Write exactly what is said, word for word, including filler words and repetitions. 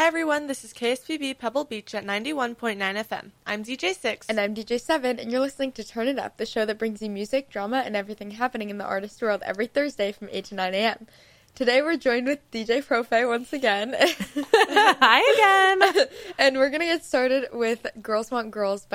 everyone, this is K S P B Pebble Beach at ninety-one point nine F M. I'm D J six. And I'm D J seven, and you're listening to Turn It Up, the show that brings you music, drama, and everything happening in the artist world every Thursday from eight to nine a.m. Today we're joined with D J Profe once again. Hi again! And we're going to get started with Girls Want Girls by